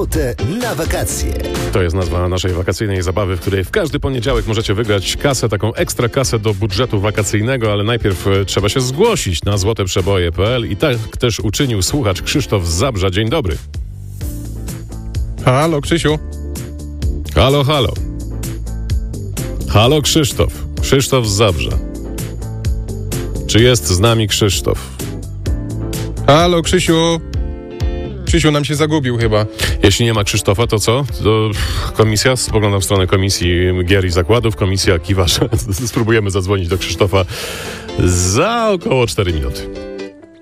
Złote na wakacje. To jest nazwa naszej wakacyjnej zabawy, w której w każdy poniedziałek możecie wygrać kasę, taką ekstra kasę do budżetu wakacyjnego, ale najpierw trzeba się zgłosić na złoteprzeboje.pl i tak też uczynił słuchacz Krzysztof z Zabrza. Dzień dobry. Halo, Krzysiu. Halo, halo. Halo, Krzysztof. Krzysztof z Zabrza. Czy jest z nami Krzysztof? Halo, Krzysiu. Krzysiu nam się zagubił chyba. Jeśli nie ma Krzysztofa, to co? To komisja, spoglądam w stronę Komisji Gier i Zakładów, komisja kiwa, że spróbujemy zadzwonić do Krzysztofa za około 4 minuty.